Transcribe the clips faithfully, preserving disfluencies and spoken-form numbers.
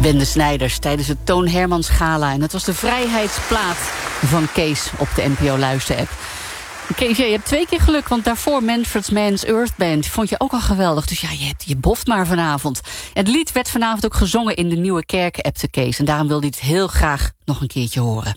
Ben de Snijders tijdens het Toon Hermans Gala. En dat was de vrijheidsplaat van Kees op de N P O Luister-app. Kees, je hebt twee keer geluk, want daarvoor Manfred Mann's Earth Band vond je ook al geweldig. Dus ja, je, hebt, je boft maar vanavond. Het lied werd vanavond ook gezongen in de Nieuwe Kerk-app te Kees. En daarom wilde hij het heel graag nog een keertje horen.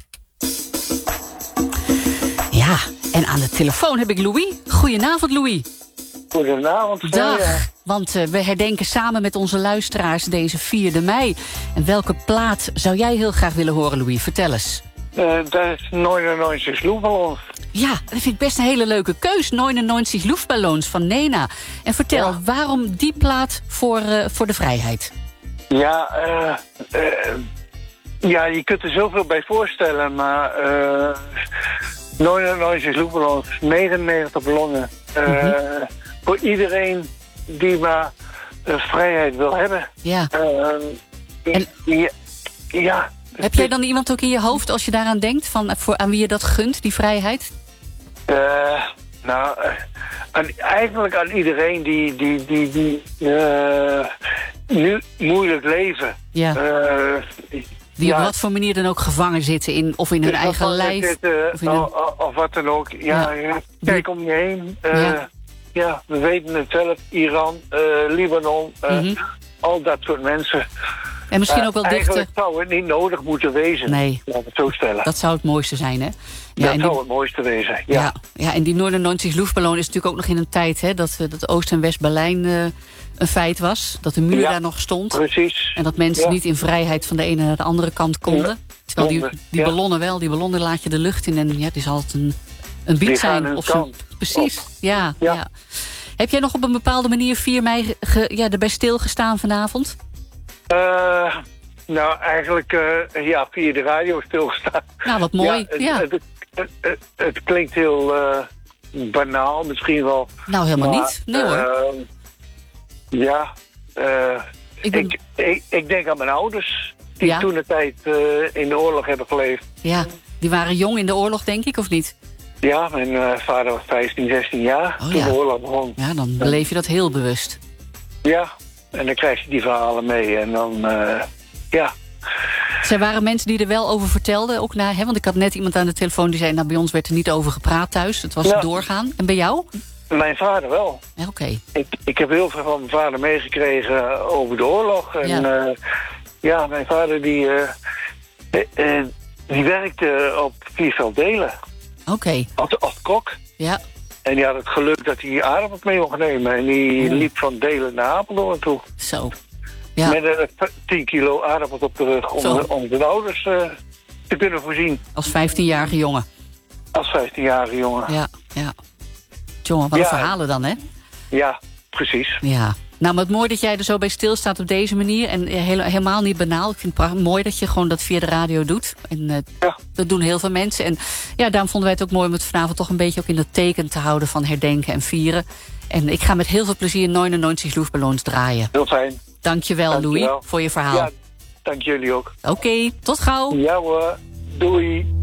Ja, en aan de telefoon heb ik Louis. Goedenavond, Louis. Goedenavond. Dag, want uh, we herdenken samen met onze luisteraars deze vierde mei. En welke plaat zou jij heel graag willen horen, Louis? Vertel eens. Uh, dat is negenennegentig Luftballons. Ja, dat vind ik best een hele leuke keus. negenennegentig Luftballons van Nena. En vertel, ja. waarom die plaat voor, uh, voor de vrijheid? Ja, uh, uh, ja, je kunt er zoveel bij voorstellen, maar uh, negenennegentig Luftballons, negenennegentig ballonnen. Uh, mm-hmm. Voor iedereen die maar uh, vrijheid wil hebben. Ja. Uh, en, ja, ja. Heb jij dan iemand ook in je hoofd als je daaraan denkt? Van, voor, aan wie je dat gunt, die vrijheid? Uh, nou, uh, aan, eigenlijk aan iedereen die, die, die, die uh, nu moeilijk leven. Ja. Uh, die ja, op wat voor manier dan ook gevangen zitten. In, of in hun eigen lijf. Zitten, of, in hun... of, of wat dan ook. Ja, ja. Kijk om je heen. Uh, ja. ja, we weten het zelf. Iran, uh, Libanon. Uh, mm-hmm. Al dat soort mensen. En misschien ook wel uh, dichter... Eigenlijk zou het niet nodig moeten wezen. Nee. Laat het zo stellen. Dat zou het mooiste zijn, hè? Ja, dat die... zou het mooiste wezen, ja. Ja, ja en die negenennegentig Luftballon is natuurlijk ook nog in een tijd... Hè, dat, dat Oost- en West-Berlijn uh, een feit was. Dat de muur ja, daar nog stond. Precies. En dat mensen ja. niet in vrijheid van de ene naar de andere kant konden. Ja. Terwijl die, die ja. ballonnen wel, die ballonnen laat je de lucht in. En ja, het is altijd een, een beat zijn. Of zo. Precies, op. Ja, ja. ja. Heb jij nog op een bepaalde manier vier mei ge, ja, erbij stilgestaan vanavond? Uh, nou, eigenlijk uh, ja, via de radio stilgestaan. Nou, wat mooi. Ja, het, ja. het, het, het, het klinkt heel uh, banaal misschien wel. Nou, helemaal maar, niet. Nee hoor. Uh, ja, uh, ik, ben... ik, ik, ik denk aan mijn ouders. Die ja. toen de tijd uh, in de oorlog hebben geleefd. Ja, die waren jong in de oorlog, denk ik, of niet? Ja, mijn uh, vader was vijftien, zestien jaar oh, toen ja. de oorlog begon. Ja, dan beleef je dat heel bewust. Ja, en dan krijg je die verhalen mee en dan, uh, ja. Er waren mensen die er wel over vertelden, ook na, hè? Want ik had net iemand aan de telefoon die zei... nou, bij ons werd er niet over gepraat thuis, het was ja. doorgaan. En bij jou? Mijn vader wel. Ja, oké. Okay. Ik, ik heb heel veel van mijn vader meegekregen over de oorlog. En ja, uh, ja mijn vader die, uh, uh, die werkte op Vierveld Delen. Oké. Okay. Als, als kok. Ja. En die had het geluk dat hij aardappels mee mocht nemen. En die ja. liep van Delen naar Apeldoorn toe. Zo. Ja. Met uh, tien kilo aardappels op de rug om, de, om de ouders uh, te kunnen voorzien. Als vijftienjarige jongen. Als vijftienjarige jongen. Ja, ja. Jongen, wat ja. verhalen dan, hè? Ja, precies. Ja. Nou, maar het mooi dat jij er zo bij stilstaat op deze manier. En heel, helemaal niet banaal. Ik vind het mooi dat je gewoon dat via de radio doet. En uh, ja. dat doen heel veel mensen. En ja, daarom vonden wij het ook mooi om het vanavond toch een beetje ook in dat teken te houden van herdenken en vieren. En ik ga met heel veel plezier negenennegentig Luftballons draaien. Heel fijn. Dankjewel, Dankjewel, Louis, voor je verhaal. Ja, dank jullie ook. Oké, okay, tot gauw. Ja hoor, doei.